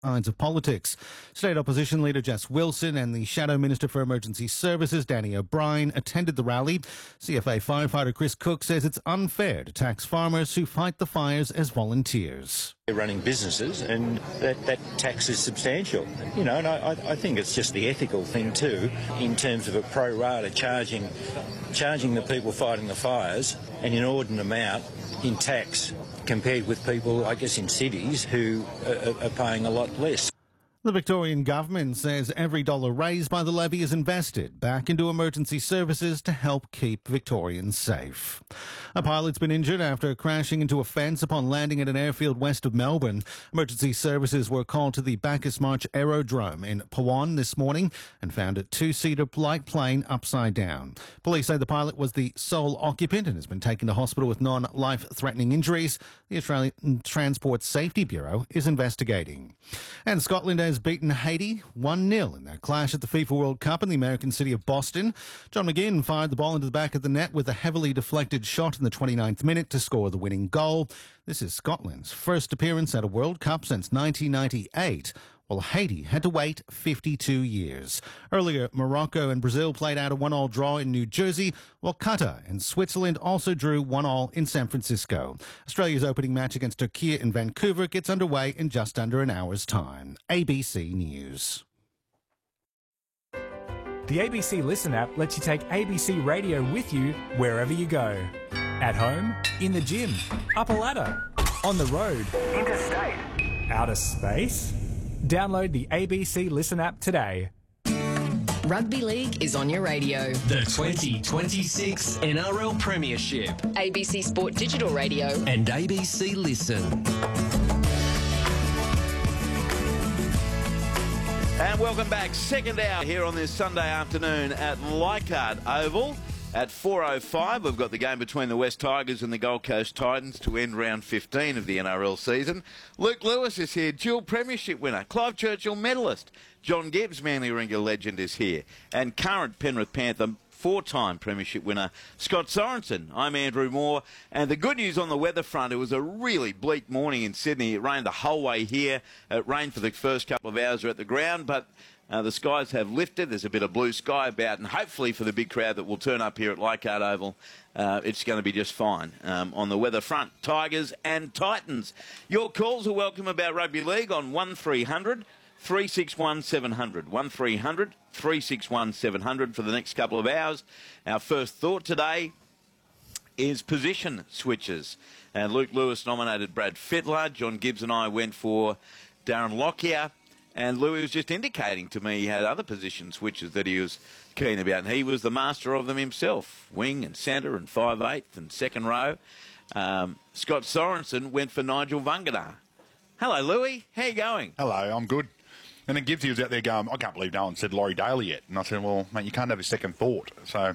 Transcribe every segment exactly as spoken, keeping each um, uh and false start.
Sides of politics. State Opposition Leader Jess Wilson and the Shadow Minister for Emergency Services, Danny O'Brien, attended the rally. C F A firefighter Chris Cook says it's unfair to tax farmers who fight the fires as volunteers. They're running businesses and that, that tax is substantial. You know, and I, I think it's just the ethical thing too, in terms of a pro rata charging, charging the people fighting the fires an inordinate amount in tax compared with people, I guess, in cities who are, are paying a lot less. The Victorian government says every dollar raised by the levy is invested back into emergency services to help keep Victorians safe. A pilot's been injured after crashing into a fence upon landing at an airfield west of Melbourne. Emergency services were called to the Bacchus Marsh Aerodrome in Pawan this morning and found a two-seater light plane upside down. Police say the pilot was the sole occupant and has been taken to hospital with non-life-threatening injuries. The Australian Transport Safety Bureau is investigating. And Scotland has beaten Haiti one nil in their clash at the FIFA World Cup in the American city of Boston. John McGinn fired the ball into the back of the net with a heavily deflected shot in the twenty-ninth minute to score the winning goal. This is Scotland's first appearance at a World Cup since nineteen ninety-eight, while Haiti had to wait fifty-two years. Earlier, Morocco and Brazil played out a one-all draw in New Jersey, while Qatar and Switzerland also drew one-all in San Francisco. Australia's opening match against Turkey in Vancouver gets underway in just under an hour's time. A B C News. The A B C Listen app lets you take A B C Radio with you wherever you go. At home, in the gym, up a ladder, on the road, interstate, outer space. Download the A B C Listen app today. Rugby League is on your radio. The twenty twenty-six N R L Premiership. A B C Sport Digital Radio. And A B C Listen. And welcome back. Second hour here on this Sunday afternoon at Leichhardt Oval. At four oh five, we've got the game between the West Tigers and the Gold Coast Titans to end round fifteen of the N R L season. Luke Lewis is here, dual premiership winner. Clive Churchill medalist. John Gibbs, Manly Ringer legend, is here. And current Penrith Panther four-time premiership winner Scott Sorensen. I'm Andrew Moore. And the good news on the weather front, it was a really bleak morning in Sydney. It rained the whole way here. It rained for the first couple of hours at the ground, but Uh, the skies have lifted. There's a bit of blue sky about, and hopefully for the big crowd that will turn up here at Leichhardt Oval, uh, it's going to be just fine um, on the weather front. Tigers and Titans. Your calls are welcome about rugby league on one three hundred, three six one, seven hundred. one three hundred, three six one, seven hundred for the next couple of hours. Our first thought today is position switches. And Luke Lewis nominated Brad Fittler. John Gibbs and I went for Darren Lockyer. And Louis was just indicating to me he had other position switches that he was keen about. And he was the master of them himself. Wing and centre and five eighth and second row. Um, Scott Sorensen went for Nigel Vungadar. Hello, Louis. How you going? Hello, I'm good. And then Gibbsy was out there going, I can't believe no one said Laurie Daly yet. And I said, well, mate, you can't have a second thought. So...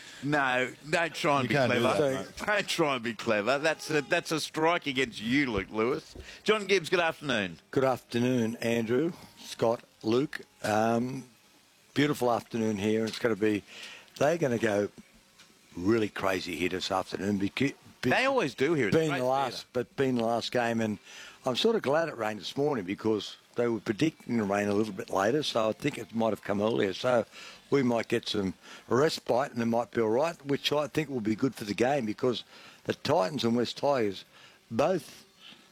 No, don't try and You be can't clever. do that, don't try and be clever. That's a, that's a strike against you, Luke Lewis. John Gibbs, good afternoon. Good afternoon, Andrew, Scott, Luke. Um, beautiful afternoon here. It's going to be, they're going to go really crazy here this afternoon. Because, they always do here. Being the last, but being the last game, and I'm sort of glad it rained this morning because they were predicting the rain a little bit later, so I think it might have come earlier. So we might get some respite and it might be all right, which I think will be good for the game because the Titans and West Tigers both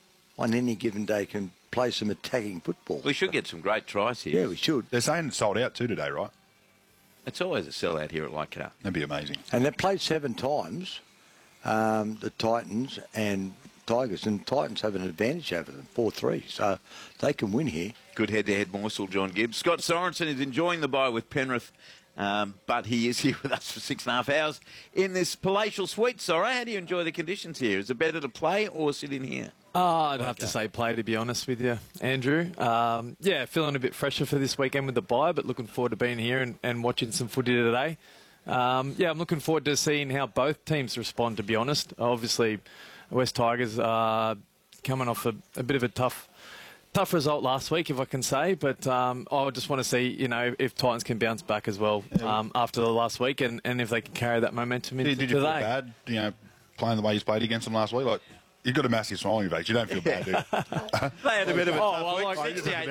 on any given day can play some attacking football. We should get some great tries here. Yeah, we should. They're saying it's sold out too today, right? It's always a sellout here at Leichhardt. That'd be amazing. And they've played seven times, um, the Titans and Tigers, and Titans have an advantage over them, four three, so they can win here. Good head-to-head morsel, John Gibbs. Scott Sorensen is enjoying the bye with Penrith, um, but he is here with us for six and a half hours in this palatial suite. Sorry, how do you enjoy the conditions here? Is it better to play or sit in here? Oh, I'd have to say play, to be honest with you, Andrew. Um, yeah, feeling a bit fresher for this weekend with the bye, but looking forward to being here and, and watching some footy today. Um, yeah, I'm looking forward to seeing how both teams respond, to be honest. Obviously, West Tigers are coming off a, a bit of a tough tough result last week, if I can say. But um, I just want to see, you know, if Titans can bounce back as well um, after the last week, and, and if they can carry that momentum into Did, did you today. feel bad, you know, playing the way he's played against them last week? Like, you've got a massive smile on your face. You don't feel bad, do you? They had a bit of a Oh, tough well, week. like, sixty-eight